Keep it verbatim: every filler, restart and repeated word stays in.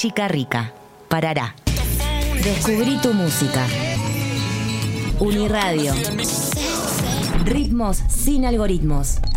chica rica. Parará. Descubrí tu música. Uniradio. Ritmos sin algoritmos.